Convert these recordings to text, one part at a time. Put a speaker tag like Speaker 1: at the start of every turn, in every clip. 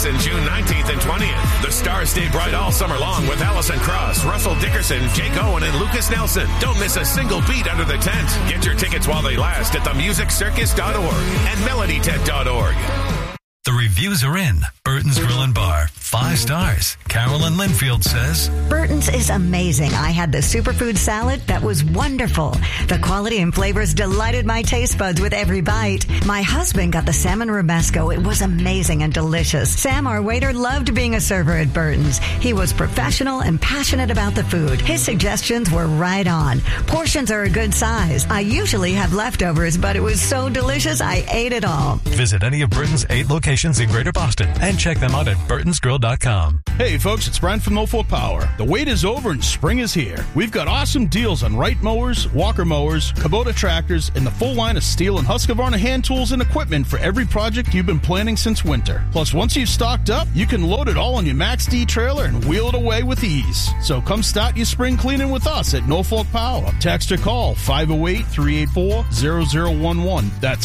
Speaker 1: Dickerson, June 19th and 20th. The stars stay bright all summer long with Allison Cross, Russell Dickerson, Jake Owen, and Lucas Nelson. Don't miss a single beat under the tent. Get your tickets while they last at themusiccircus.org and melodytent.org.
Speaker 2: The reviews are in. Burton's Grill and Bar. 5 stars. Carolyn Linfield says,
Speaker 3: Burton's is amazing. I had the superfood salad that was wonderful. The quality and flavors delighted my taste buds with every bite. My husband got the salmon romesco. It was amazing and delicious. Sam, our waiter, loved being a server at Burton's. He was professional and passionate about the food. His suggestions were right on. Portions are a good size. I usually have leftovers, but it was so delicious I ate it all.
Speaker 2: Visit any of Burton's 8 locations in Greater Boston and check them out at burtonsgrill.com.
Speaker 4: Hey folks, it's Brian from Norfolk Power. The wait is over and spring is here. We've got awesome deals on Wright mowers, Walker mowers, Kubota tractors, and the full line of Steel and Husqvarna hand tools and equipment for every project you've been planning since winter. Plus, once you've stocked up, you can load it all on your Max D trailer and wheel it away with ease. So come start your spring cleaning with us at Norfolk Power. Text or call 508-384-0011. That's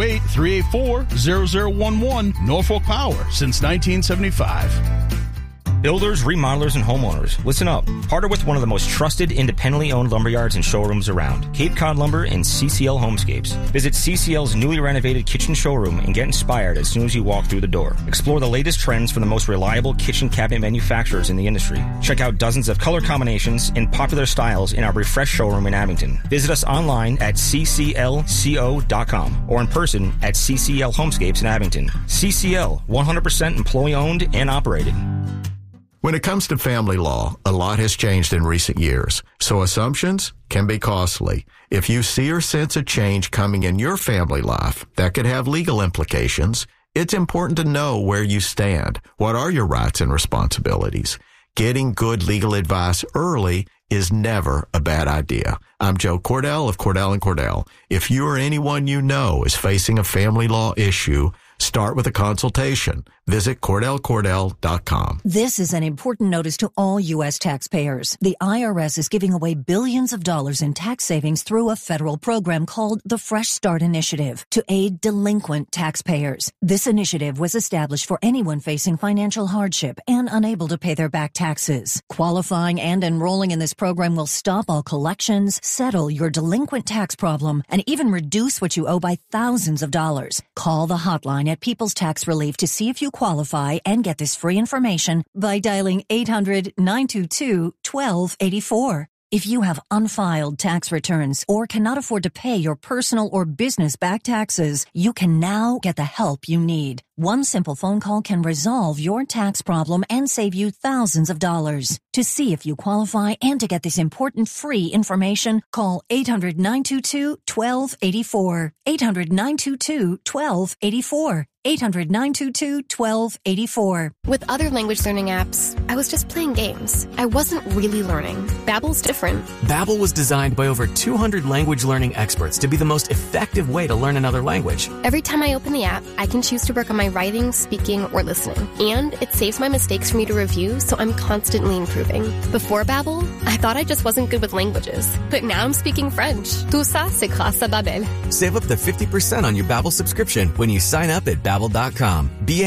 Speaker 4: 508-384-0011. Norfolk Power since 1975.
Speaker 5: Builders, remodelers, and homeowners, listen up. Partner with one of the most trusted, independently owned lumberyards and showrooms around, Cape Cod Lumber and CCL Homescapes. Visit CCL's newly renovated kitchen showroom and get inspired as soon as you walk through the door. Explore the latest trends from the most reliable kitchen cabinet manufacturers in the industry. Check out dozens of color combinations and popular styles in our refreshed showroom in Abington. Visit us online at cclco.com or in person at CCL Homescapes in Abington. CCL, 100% employee-owned and operated.
Speaker 6: When it comes to family law, a lot has changed in recent years, so assumptions can be costly. If you see or sense a change coming in your family life that could have legal implications, it's important to know where you stand. What are your rights and responsibilities? Getting good legal advice early is never a bad idea. I'm Joe Cordell of Cordell & Cordell. If you or anyone you know is facing a family law issue, start with a consultation. Visit CordellCordell.com.
Speaker 7: This is an important notice to all U.S. taxpayers. The IRS is giving away billions of dollars in tax savings through a federal program called the Fresh Start Initiative to aid delinquent taxpayers. This initiative was established for anyone facing financial hardship and unable to pay their back taxes. Qualifying and enrolling in this program will stop all collections, settle your delinquent tax problem, and even reduce what you owe by thousands of dollars. Call the hotline at People's Tax Relief to see if you qualify and get this free information by dialing 800-922-1284. If you have unfiled tax returns or cannot afford to pay your personal or business back taxes, you can now get the help you need. One simple phone call can resolve your tax problem and save you thousands of dollars. To see if you qualify and to get this important free information, call 800-922-1284. 800-922-1284. 800-922-1284.
Speaker 8: With other language learning apps, I was just playing games. I wasn't really learning. Babbel's different.
Speaker 9: Babbel was designed by over 200 language learning experts to be the most effective way to learn another language.
Speaker 8: Every time I open the app, I can choose to work on my writing, speaking, or listening. And it saves my mistakes for me to review, so I'm constantly improving. Before Babbel, I thought I just wasn't good with languages. But now I'm speaking French. Tout ça, c'est grâce à Babbel.
Speaker 9: Save up to 50% on your Babbel subscription when you sign up at Babbel.com.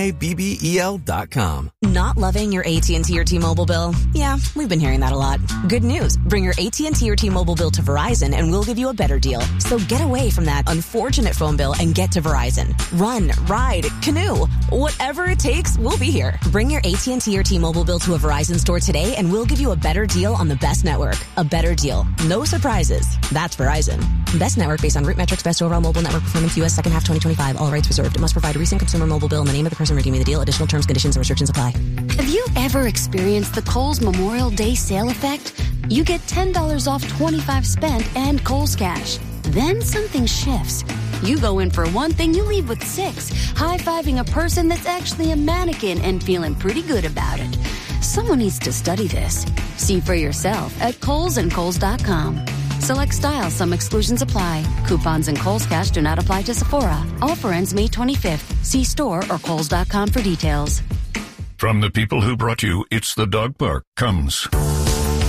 Speaker 9: Babbel.com.
Speaker 10: Not loving your AT&T or T-Mobile bill? Yeah, we've been hearing that a lot. Good news. Bring your AT&T or T-Mobile bill to Verizon and we'll give you a better deal. So get away from that unfortunate phone bill and get to Verizon. Run, ride, canoe. Whatever it takes, we'll be here. Bring your AT&T or T-Mobile bill to a Verizon store today and we'll give you a better deal on the best network. A better deal. No surprises. That's Verizon. Best network based on root metrics, best overall mobile network performance, U.S. second half 2025. All rights reserved. It must provide a recent consumer mobile bill in the name of the person redeeming the deal. Additional terms, conditions, and restrictions apply.
Speaker 11: Have you ever experienced the Kohl's Memorial Day sale effect? You get $10 off $25 spent and Kohl's Cash. Then something shifts. You go in for one thing, you leave with 6, high-fiving a person that's actually a mannequin and feeling pretty good about it. Someone needs to study this. See for yourself at KohlsandKohls.com. Select styles, some exclusions apply. Coupons and Kohl's Cash do not apply to Sephora. Offer ends May 25th. See store or Kohls.com for details.
Speaker 12: From the people who brought you It's the Dog Park comes